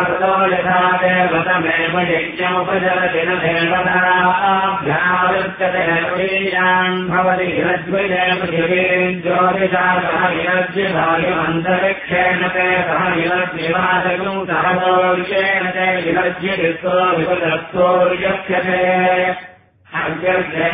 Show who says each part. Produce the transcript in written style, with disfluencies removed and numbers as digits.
Speaker 1: यथा देवतमेव यज्ञमुपचरति न देवताभ्यावृत्यते वीर्यान् भवति हिरज्विजय पृथिवीम् ज्योतिषा सह हिरज्विभायुमन्तरिक्षेण ते सह हिरज्विवाचकम् सह गौर्येण ते हिरज्यदिस्तो विपुलस्तो विजप्यते